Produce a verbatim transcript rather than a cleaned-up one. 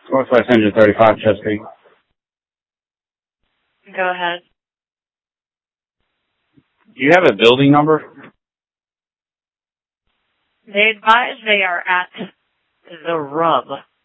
Northwest Engine thirty-five, Chesapeake. Go ahead. Do you have a building number? They advise they are at the Rub.